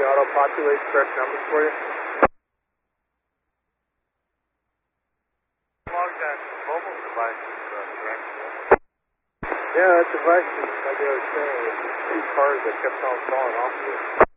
auto-populates correct numbers for you? How long that mobile device is correct? Yeah, that device is, like I was saying, it was 2 cars that kept on falling off of it.